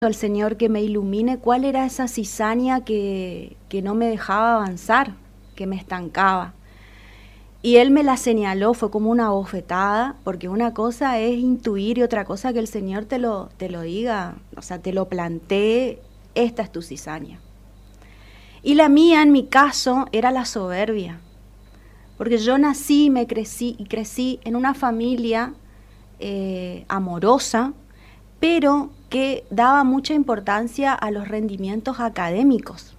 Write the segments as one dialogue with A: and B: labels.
A: al Señor que me ilumine cuál era esa cizaña que no me dejaba avanzar, que me estancaba. Y Él me la señaló, fue como una bofetada, porque una cosa es intuir y otra cosa que el Señor te lo diga, o sea, te lo plantee, esta es tu cizaña. Y la mía, en mi caso, era la soberbia, porque yo nací, me crecí y crecí en una familia amorosa, pero que daba mucha importancia a los rendimientos académicos.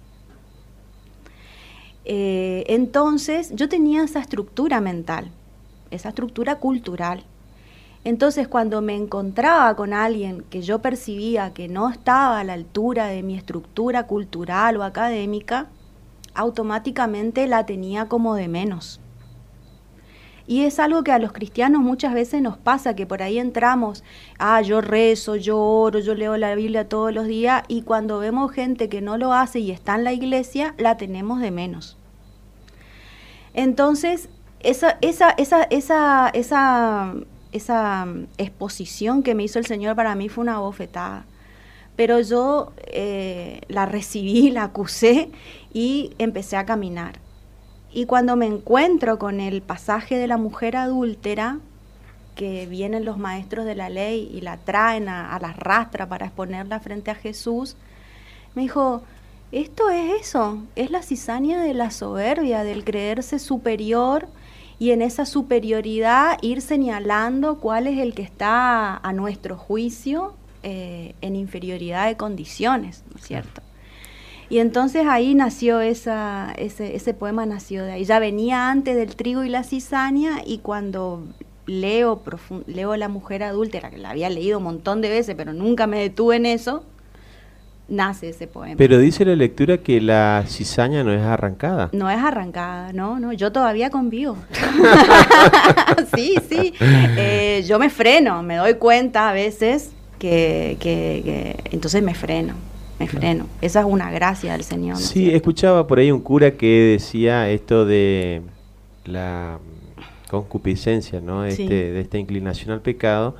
A: Entonces yo tenía esa estructura mental, esa estructura cultural. Entonces cuando me encontraba con alguien que yo percibía que no estaba a la altura de mi estructura cultural o académica, automáticamente la tenía como de menos. Y es algo que a los cristianos muchas veces nos pasa, que por ahí entramos, yo rezo, yo oro, yo leo la Biblia todos los días, y cuando vemos gente que no lo hace y está en la iglesia, la tenemos de menos. Entonces, esa exposición que me hizo el Señor para mí fue una bofetada. Pero yo la recibí, la acusé y empecé a caminar. Y cuando me encuentro con el pasaje de la mujer adúltera, que vienen los maestros de la ley y la traen a la rastra para exponerla frente a Jesús, me dijo, esto es eso, es la cizaña de la soberbia, del creerse superior, y en esa superioridad ir señalando cuál es el que está a nuestro juicio en inferioridad de condiciones, ¿no es cierto? Y entonces ahí nació ese poema, nació de ahí. Ya venía antes del trigo y la cizaña, y cuando leo La mujer adúltera, que la había leído un montón de veces, pero nunca me detuve en eso, nace ese poema.
B: Pero dice la lectura que la cizaña no es arrancada.
A: No es arrancada, no, yo todavía convivo. Sí, yo me freno, me doy cuenta a veces que entonces me freno. Esa es una gracia del Señor, ¿no?
B: Sí, escuchaba por ahí un cura que decía esto de la concupiscencia, ¿no?
A: Sí.
B: De esta inclinación al pecado,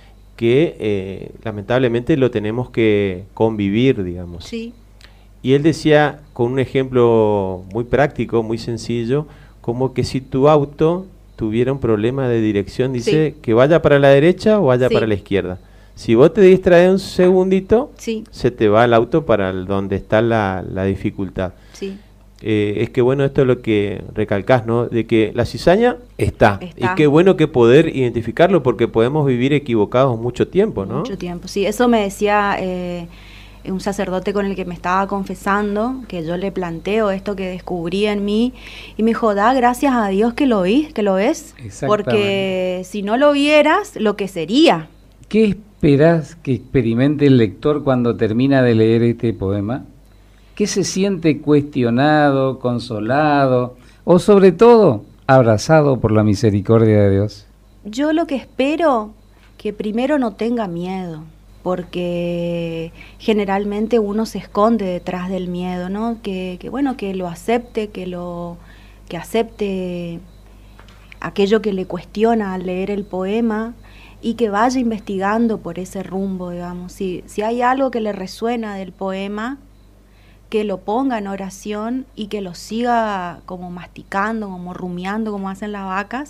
B: que lamentablemente lo tenemos que convivir, digamos.
A: Sí.
B: Y él decía, con un ejemplo muy práctico, muy sencillo, como que si tu auto tuviera un problema de dirección, dice, que vaya para la derecha o vaya para la izquierda. Si vos te distraes un segundito, se te va el auto para donde está la dificultad.
A: Sí.
B: Es que bueno, esto es lo que recalcás, ¿no? De que la cizaña está. Y qué bueno que poder identificarlo, porque podemos vivir equivocados mucho tiempo, ¿no?
A: Mucho tiempo, sí. Eso me decía un sacerdote con el que me estaba confesando, que yo le planteo esto que descubrí en mí, y me dijo, da gracias a Dios que lo ves, porque si no lo vieras, lo que sería.
C: ¿Qué esperás que experimente el lector cuando termina de leer este poema? ¿Qué se siente cuestionado, consolado o sobre todo abrazado por la misericordia de Dios?
A: Yo lo que espero, que primero no tenga miedo, porque generalmente uno se esconde detrás del miedo, ¿no? Que lo acepte, que acepte aquello que le cuestiona al leer el poema, y que vaya investigando por ese rumbo, digamos. Si hay algo que le resuena del poema, que lo ponga en oración y que lo siga como masticando, como rumiando, como hacen las vacas,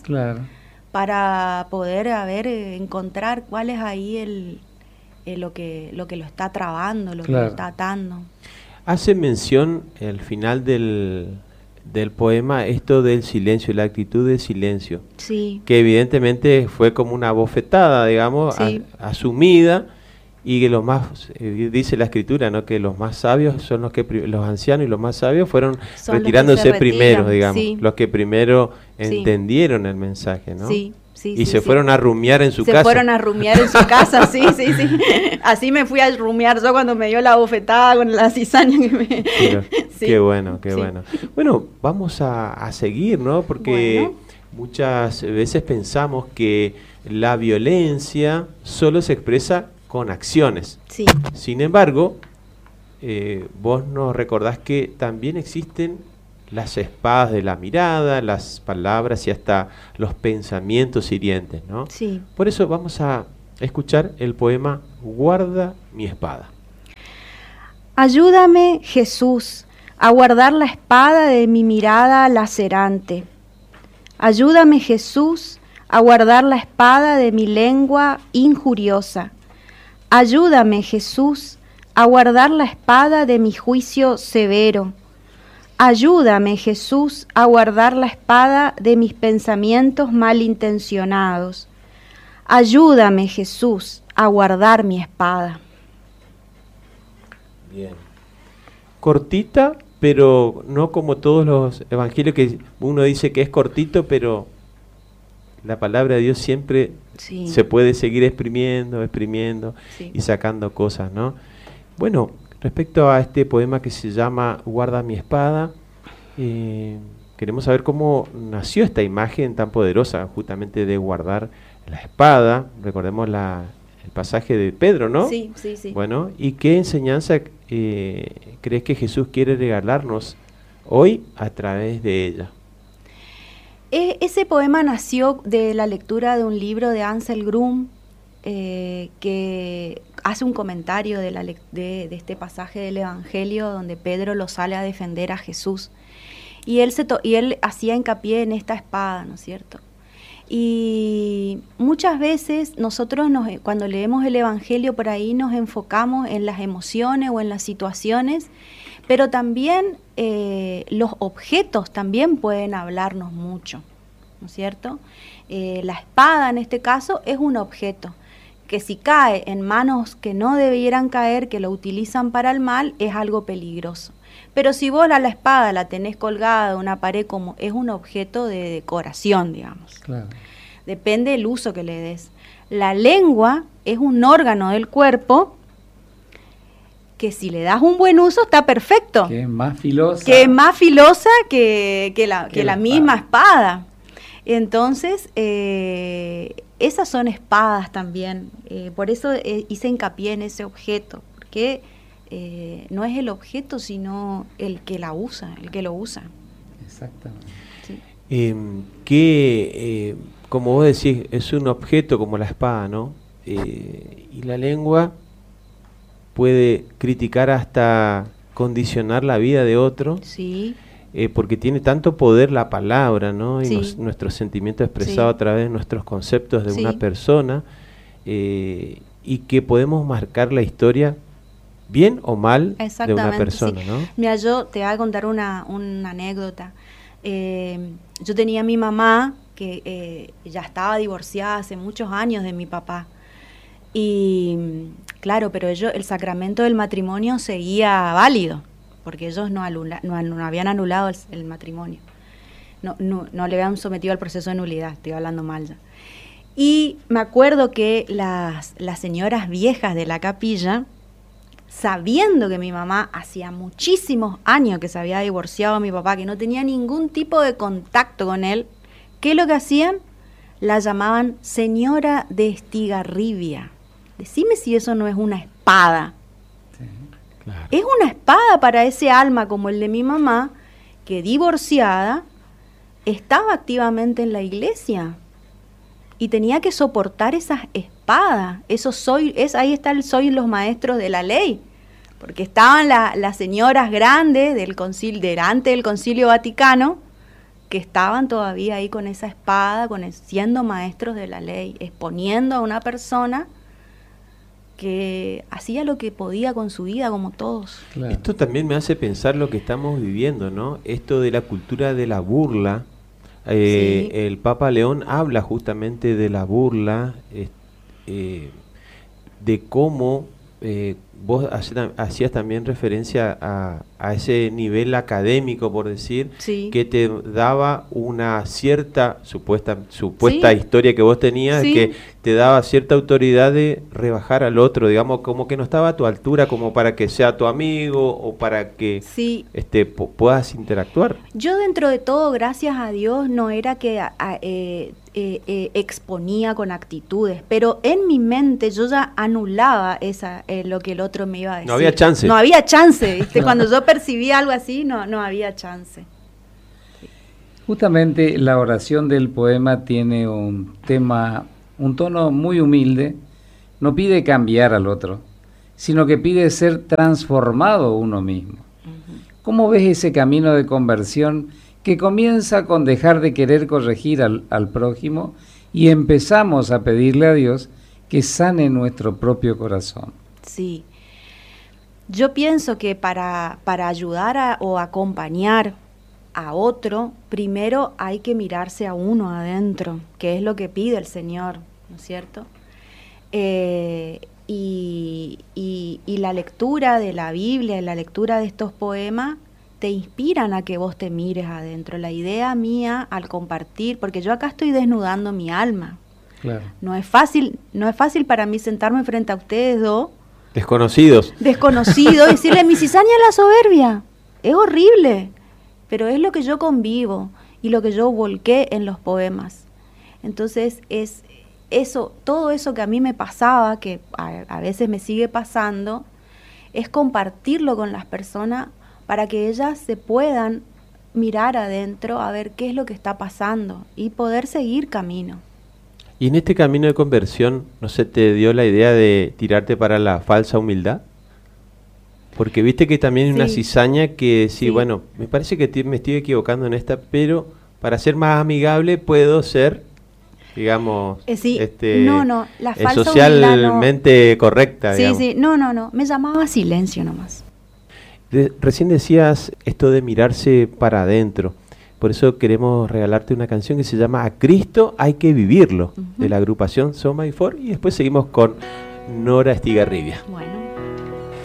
A: para poder encontrar cuál es ahí lo que lo está trabando, lo que lo está atando.
B: Hace mención al final del poema esto del silencio, la actitud de silencio, que evidentemente fue como una bofetada, digamos, asumida, y que los más, dice la escritura, ¿no? Que los más sabios son los ancianos, y los más sabios fueron retirándose primero, digamos, los que primero entendieron el mensaje, ¿no? Se fueron a rumiar en su casa.
A: Se fueron a rumiar en su casa, sí. Así me fui a rumiar yo cuando me dio la bofetada con la cizaña que me...
B: Qué bueno. Bueno, vamos a seguir, ¿no? Porque muchas veces pensamos que la violencia solo se expresa con acciones. Sin embargo, vos nos recordás que también existen las espadas de la mirada, las palabras y hasta los pensamientos hirientes, ¿no? Por eso vamos a escuchar el poema Guarda mi espada.
A: Ayúdame, Jesús, a guardar la espada de mi mirada lacerante. Ayúdame, Jesús, a guardar la espada de mi lengua injuriosa. Ayúdame, Jesús, a guardar la espada de mi juicio severo. Ayúdame, Jesús, a guardar la espada de mis pensamientos malintencionados. Ayúdame, Jesús, a guardar mi espada.
B: Bien. Cortita, pero no como todos los evangelios que uno dice que es cortito, pero la palabra de Dios siempre se puede seguir exprimiendo y sacando cosas, ¿no? Bueno, respecto a este poema que se llama Guarda mi espada, queremos saber cómo nació esta imagen tan poderosa justamente de guardar la espada. Recordemos el pasaje de Pedro, ¿no?
A: Sí.
B: Bueno, ¿y qué enseñanza crees que Jesús quiere regalarnos hoy a través de ella?
A: Ese poema nació de la lectura de un libro de Ansel Grum, que hace un comentario de este pasaje del Evangelio donde Pedro lo sale a defender a Jesús. Y él hacía hincapié en esta espada, ¿no es cierto? Y muchas veces nosotros cuando leemos el Evangelio por ahí nos enfocamos en las emociones o en las situaciones, pero también los objetos también pueden hablarnos mucho, ¿no es cierto? La espada en este caso es un objeto que si cae en manos que no debieran caer, que lo utilizan para el mal, es algo peligroso. Pero si vos la espada la tenés colgada en una pared, como es un objeto de decoración, digamos. Claro. Depende del uso que le des. La lengua es un órgano del cuerpo que si le das un buen uso está perfecto.
C: Que es más filosa.
A: Que es más filosa que la misma espada. Entonces, esas son espadas también. Por eso hice hincapié en ese objeto, porque no es el objeto, sino el que la usa, el que lo usa.
C: Exactamente.
B: Sí. Como vos decís, es un objeto como la espada, ¿no? Y la lengua puede criticar hasta condicionar la vida de otro.
A: Sí.
B: Porque tiene tanto poder la palabra, ¿no? Y nuestros sentimientos expresados a través de nuestros conceptos de una persona, y que podemos marcar la historia bien o mal de una persona, ¿no?
A: Mira, yo te voy a contar una anécdota. Yo tenía a mi mamá que ya estaba divorciada hace muchos años de mi papá. Y claro, pero el sacramento del matrimonio seguía válido, porque ellos no habían anulado el matrimonio. No le habían sometido al proceso de nulidad, estoy hablando mal ya. Y me acuerdo que las señoras viejas de la capilla, sabiendo que mi mamá hacía muchísimos años que se había divorciado a mi papá, que no tenía ningún tipo de contacto con él, ¿qué es lo que hacían? La llamaban señora de Estigarribia. Decime si eso no es una espada.
C: Sí, claro.
A: Es una espada para ese alma como el de mi mamá, que divorciada estaba activamente en la iglesia y tenía que soportar esas espadas. Ahí está soy los maestros de la ley, porque estaban las señoras grandes del concilio, delante del Concilio Vaticano, que estaban todavía ahí con esa espada, siendo maestros de la ley, exponiendo a una persona que hacía lo que podía con su vida, como todos.
B: Claro. Esto también me hace pensar lo que estamos viviendo, ¿no? Esto de la cultura de la burla. El Papa León habla justamente de la burla, de cómo vos hacías también referencia a ese nivel académico, por decir, que te daba una cierta supuesta historia que vos tenías, que te daba cierta autoridad de rebajar al otro, digamos, como que no estaba a tu altura como para que sea tu amigo o para que puedas interactuar.
A: Yo dentro de todo, gracias a Dios, no era que exponía con actitudes, pero en mi mente yo ya anulaba lo que el otro me iba a decir.
B: No había chance.
A: No había chance, ¿viste? Cuando yo percibía algo así, no había chance.
C: Justamente la oración del poema tiene un tono muy humilde, no pide cambiar al otro, sino que pide ser transformado uno mismo. ¿Cómo ves ese camino de conversión que comienza con dejar de querer corregir al prójimo y empezamos a pedirle a Dios que sane nuestro propio corazón?
A: Sí. Yo pienso que para ayudar o acompañar a otro, primero hay que mirarse a uno adentro, que es lo que pide el Señor, ¿no es cierto? Y la lectura de la Biblia y la lectura de estos poemas te inspiran a que vos te mires adentro. La idea mía al compartir, porque yo acá estoy desnudando mi alma.
C: Claro.
A: No es fácil para mí sentarme frente a ustedes dos.
B: Desconocidos,
A: y decirle, mi cizaña es la soberbia. Es horrible, pero es lo que yo convivo y lo que yo volqué en los poemas. Entonces es eso, todo eso que a mí me pasaba, que a veces me sigue pasando, es compartirlo con las personas para que ellas se puedan mirar adentro a ver qué es lo que está pasando y poder seguir camino.
B: Y en este camino de conversión, ¿no se te dio la idea de tirarte para la falsa humildad? Porque viste que también hay una cizaña que sí, bueno, me parece que me estoy equivocando en esta, pero para ser más amigable puedo ser, digamos,
A: la falsa
B: socialmente
A: no.
B: correcta.
A: Sí,
B: digamos.
A: No, me llamaba silencio nomás.
B: Recién decías esto de mirarse para adentro. Por eso queremos regalarte una canción que se llama A Cristo hay que vivirlo, de la agrupación Soma y For, y después seguimos con Nora Estigarribia.
A: Bueno.